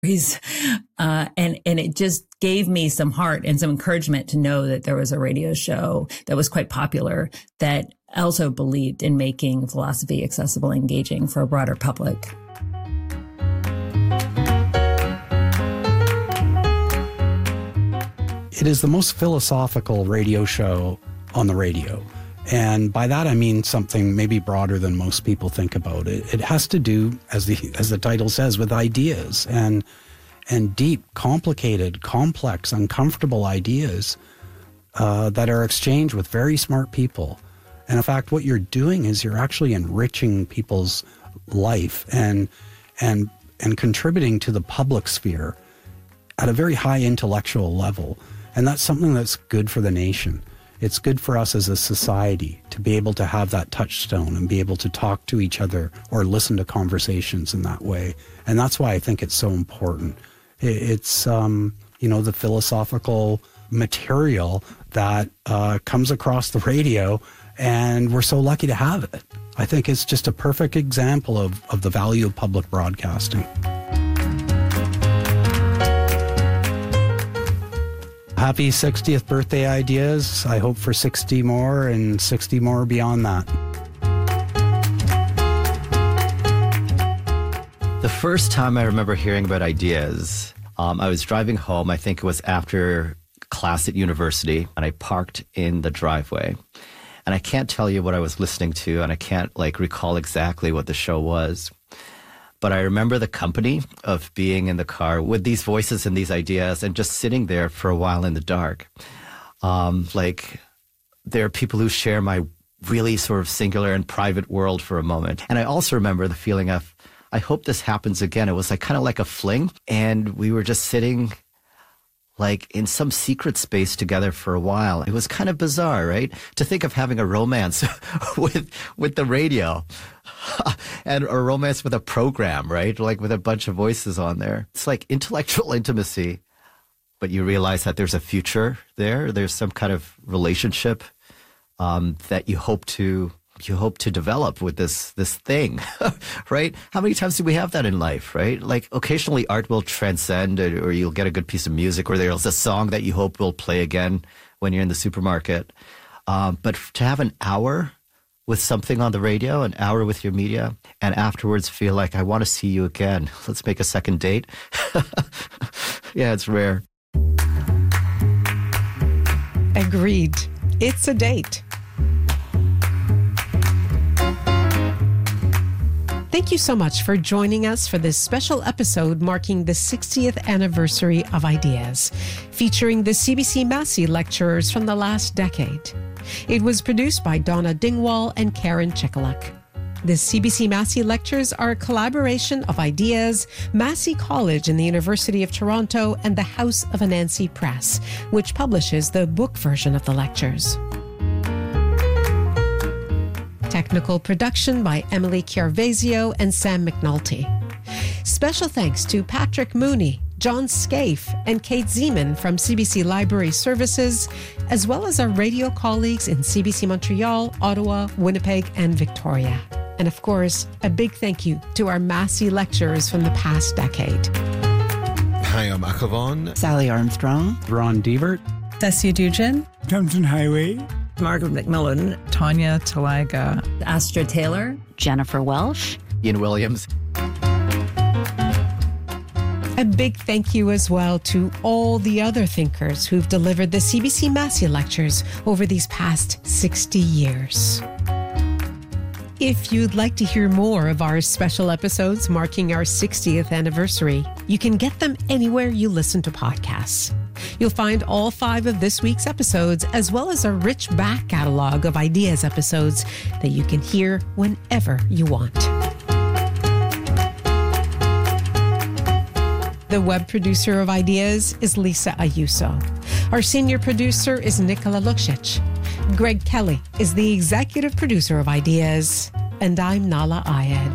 stories. And it just gave me some heart and some encouragement to know that there was a radio show that was quite popular that also believed in making philosophy accessible and engaging for a broader public. It is the most philosophical radio show on the radio. And by that, I mean something maybe broader than most people think about it. It has to do, as the title says, with ideas and deep, complicated, complex, uncomfortable ideas that are exchanged with very smart people. And in fact, what you're doing is you're actually enriching people's life and contributing to the public sphere at a very high intellectual level. And that's something that's good for the nation. It's good for us as a society to be able to have that touchstone and be able to talk to each other or listen to conversations in that way. And that's why I think it's so important. It's, the philosophical material that comes across the radio, and we're so lucky to have it. I think it's just a perfect example of the value of public broadcasting. Happy 60th birthday, Ideas. I hope for 60 more and 60 more beyond that. The first time I remember hearing about Ideas, I was driving home. I think it was after class at university, and I parked in the driveway. And I can't tell you what I was listening to, and I can't recall exactly what the show was. But I remember the company of being in the car with these voices and these ideas and just sitting there for a while in the dark. There are people who share my really sort of singular and private world for a moment. And I also remember the feeling of, I hope this happens again. It was kind of like a fling. And we were just sitting in some secret space together for a while. It was kind of bizarre, right? To think of having a romance with the radio and a romance with a program, right? With a bunch of voices on there. It's like intellectual intimacy, but you realize that there's a future there. There's some kind of relationship that you hope to develop with this thing, right? How many times do we have that in life, right? Occasionally art will transcend, or you'll get a good piece of music, or there's a song that you hope will play again when you're in the supermarket. But to have an hour with something on the radio, an hour with your media, and afterwards feel like, I want to see you again. Let's make a second date. Yeah, it's rare. Agreed. It's a date. Thank you so much for joining us for this special episode marking the 60th anniversary of Ideas, featuring the CBC Massey lecturers from the last decade. It was produced by Donna Dingwall and Karen Chikaluk. The CBC Massey lectures are a collaboration of Ideas, Massey College and the University of Toronto, and the House of Anansi Press, which publishes the book version of the lectures. Technical production by Emily Chiarvesio and Sam McNulty. Special thanks to Patrick Mooney, John Scaife, and Kate Zeman from CBC Library Services, as well as our radio colleagues in CBC Montreal, Ottawa, Winnipeg, and Victoria. And of course, a big thank you to our Massey lecturers from the past decade. Chaim Akavon, Sally Armstrong, Ron Devert, Tessie Dugin, Thompson Highway, Margaret McMillan, Tanya Talaga, Astra Taylor, Jennifer Welsh, Ian Williams. A big thank you as well to all the other thinkers who've delivered the CBC Massey lectures over these past 60 years. If you'd like to hear more of our special episodes marking our 60th anniversary, you can get them anywhere you listen to podcasts. You'll find all 5 of this week's episodes, as well as a rich back catalog of Ideas episodes that you can hear whenever you want. The web producer of Ideas is Lisa Ayuso. Our senior producer is Nicola Luksic. Greg Kelly is the executive producer of Ideas, and I'm Nala Ayed.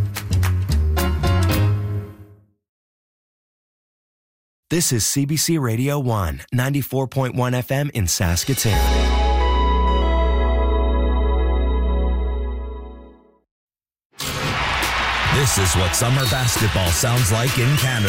This is CBC Radio 1, 94.1 FM in Saskatoon. This is what summer basketball sounds like in Canada.